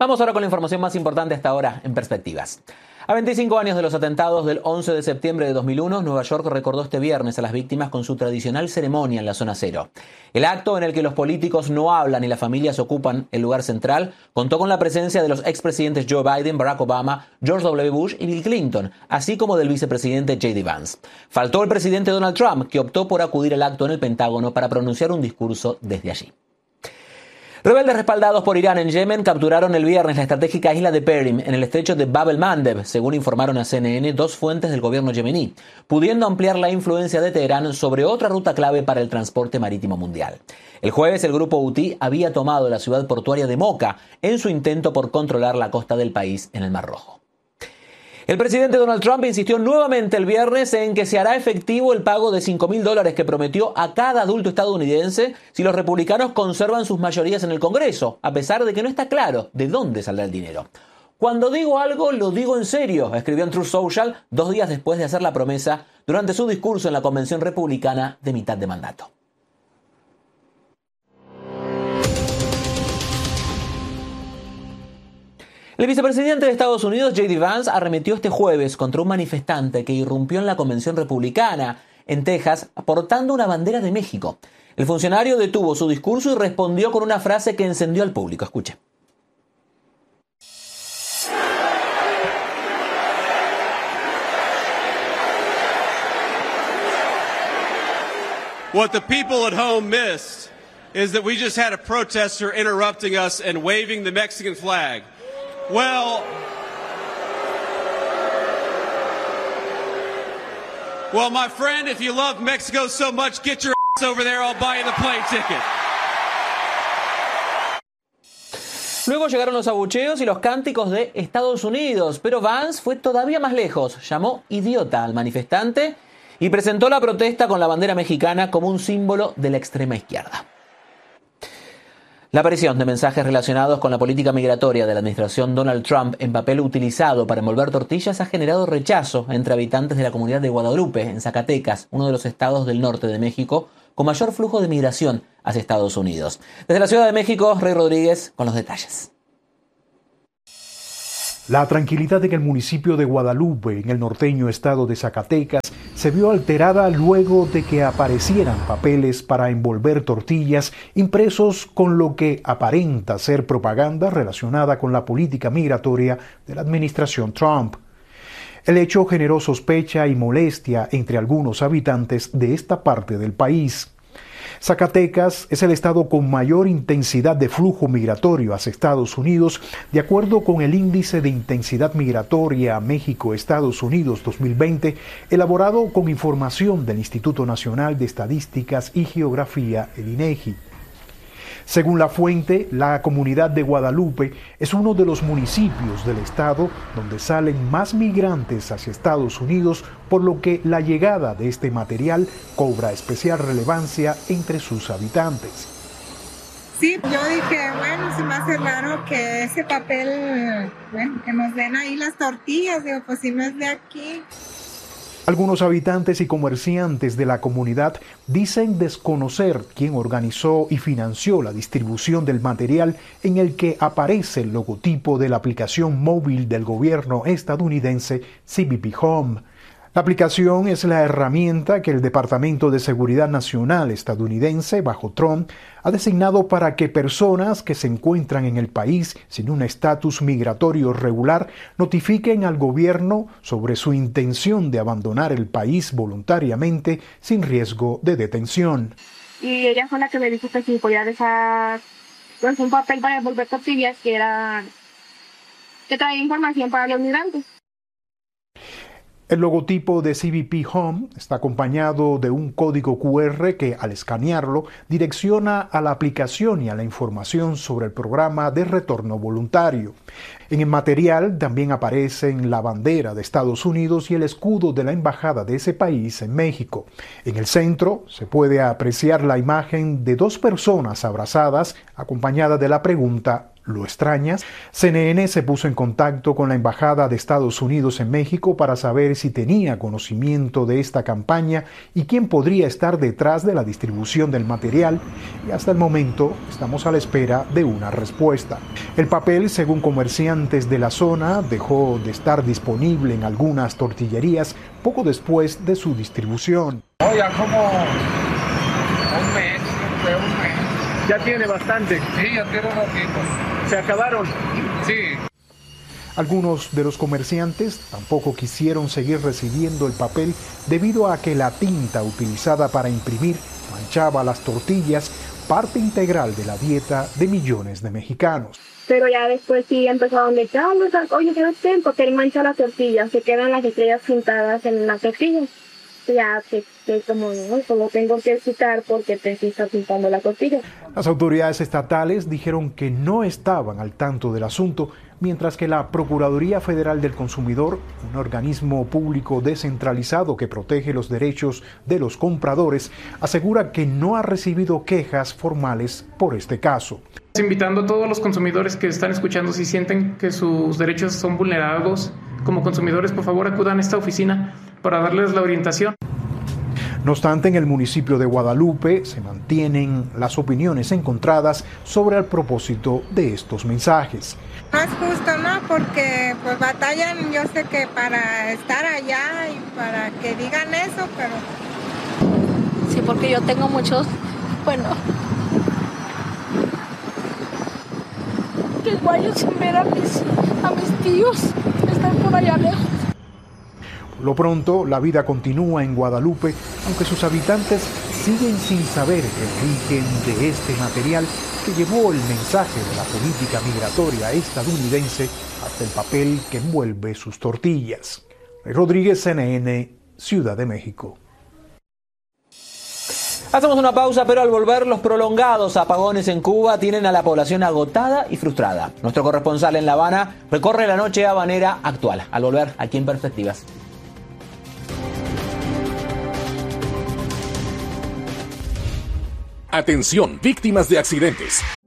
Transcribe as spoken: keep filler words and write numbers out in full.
Vamos ahora con la información más importante hasta ahora en Perspectivas. A veinticinco años de los atentados del once de septiembre de dos mil uno, Nueva York recordó este viernes a las víctimas con su tradicional ceremonia en la zona cero. El acto, en el que los políticos no hablan y las familias ocupan el lugar central, contó con la presencia de los expresidentes Joe Biden, Barack Obama, George doble u Bush y Bill Clinton, así como del vicepresidente J D Vance. Faltó el presidente Donald Trump, que optó por acudir al acto en el Pentágono para pronunciar un discurso desde allí. Rebeldes respaldados por Irán en Yemen capturaron el viernes la estratégica isla de Perim en el estrecho de Bab el-Mandeb, según informaron a C N N dos fuentes del gobierno yemení, pudiendo ampliar la influencia de Teherán sobre otra ruta clave para el transporte marítimo mundial. El jueves el grupo hutí había tomado la ciudad portuaria de Moca en su intento por controlar la costa del país en el Mar Rojo. El presidente Donald Trump insistió nuevamente el viernes en que se hará efectivo el pago de cinco mil dólares que prometió a cada adulto estadounidense si los republicanos conservan sus mayorías en el Congreso, a pesar de que no está claro de dónde saldrá el dinero. Cuando digo algo, lo digo en serio, escribió en Truth Social dos días después de hacer la promesa durante su discurso en la convención republicana de mitad de mandato. El vicepresidente de Estados Unidos, J D Vance, arremetió este jueves contra un manifestante que irrumpió en la convención republicana en Texas portando una bandera de México. El funcionario detuvo su discurso y respondió con una frase que encendió al público. Escuche. What the people at home missed is that we just had a protester interrupting us and waving the Mexican flag. Well, well, my friend, if you love Mexico so much, get your ass over there, I'll buy you the plane ticket. Luego llegaron los abucheos y los cánticos de Estados Unidos, pero Vance fue todavía más lejos. Llamó idiota al manifestante y presentó la protesta con la bandera mexicana como un símbolo de la extrema izquierda. La aparición de mensajes relacionados con la política migratoria de la administración Donald Trump en papel utilizado para envolver tortillas ha generado rechazo entre habitantes de la comunidad de Guadalupe, en Zacatecas, uno de los estados del norte de México, con mayor flujo de migración hacia Estados Unidos. Desde la Ciudad de México, Rey Rodríguez con los detalles. La tranquilidad en el municipio de Guadalupe, en el norteño estado de Zacatecas, se vio alterada luego de que aparecieran papeles para envolver tortillas impresos con lo que aparenta ser propaganda relacionada con la política migratoria de la administración Trump. El hecho generó sospecha y molestia entre algunos habitantes de esta parte del país. Zacatecas es el estado con mayor intensidad de flujo migratorio hacia Estados Unidos, de acuerdo con el Índice de Intensidad Migratoria México-Estados Unidos dos mil veinte, elaborado con información del Instituto Nacional de Estadísticas y Geografía, el INEGI. Según la fuente, la comunidad de Guadalupe es uno de los municipios del estado donde salen más migrantes hacia Estados Unidos, por lo que la llegada de este material cobra especial relevancia entre sus habitantes. Sí, yo dije, bueno, se me hace raro que ese papel, bueno, que nos den ahí las tortillas, digo, pues si no es de aquí. Algunos habitantes y comerciantes de la comunidad dicen desconocer quién organizó y financió la distribución del material en el que aparece el logotipo de la aplicación móvil del gobierno estadounidense C B P Home. La aplicación es la herramienta que el Departamento de Seguridad Nacional estadounidense, bajo Trump, ha designado para que personas que se encuentran en el país sin un estatus migratorio regular notifiquen al gobierno sobre su intención de abandonar el país voluntariamente sin riesgo de detención. Y ella fue la que me dijo que si podía dejar pues, un papel para envolver tortillas que era que traía información para los migrantes. El logotipo de C B P Home está acompañado de un código Q R que, al escanearlo, direcciona a la aplicación y a la información sobre el programa de retorno voluntario. En el material también aparecen la bandera de Estados Unidos y el escudo de la embajada de ese país en México. En el centro se puede apreciar la imagen de dos personas abrazadas, acompañada de la pregunta ¿Lo extrañas? C N N se puso en contacto con la Embajada de Estados Unidos en México para saber si tenía conocimiento de esta campaña y quién podría estar detrás de la distribución del material, y hasta el momento estamos a la espera de una respuesta. El papel, según comerciantes de la zona, dejó de estar disponible en algunas tortillerías poco después de su distribución. Oh, ya como un mes, fue un mes. Ya tiene bastante. Sí, ya tiene un ratito. ¿Se acabaron? Sí. Algunos de los comerciantes tampoco quisieron seguir recibiendo el papel debido a que la tinta utilizada para imprimir manchaba las tortillas, parte integral de la dieta de millones de mexicanos. Pero ya después sí empezaron de que, ah, no, oye, ¿sabes qué? Porque él mancha las tortillas, se quedan las estrellas pintadas en las tortillas. Ya que, que como, ¿no? Como tengo que quitar porque te está pintando la tortilla. Las autoridades estatales dijeron que no estaban al tanto del asunto, mientras que la Procuraduría Federal del Consumidor, un organismo público descentralizado que protege los derechos de los compradores, asegura que no ha recibido quejas formales por este caso. Invitando a todos los consumidores que están escuchando, si sienten que sus derechos son vulnerados como consumidores, por favor acudan a esta oficina para darles la orientación. No obstante, en el municipio de Guadalupe se mantienen las opiniones encontradas sobre el propósito de estos mensajes. No es justo, ¿no? Porque pues batallan, yo sé que para estar allá y para que digan eso, pero... Sí, porque yo tengo muchos, bueno... que vayan sin ver a mis, a mis tíos que están por allá lejos. Por lo pronto, la vida continúa en Guadalupe, aunque sus habitantes siguen sin saber el origen de este material que llevó el mensaje de la política migratoria estadounidense hasta el papel que envuelve sus tortillas. Rodríguez, C N N, Ciudad de México. Hacemos una pausa, pero al volver, los prolongados apagones en Cuba tienen a la población agotada y frustrada. Nuestro corresponsal en La Habana recorre la noche habanera actual. Al volver, aquí en Perspectivas. Atención, víctimas de accidentes.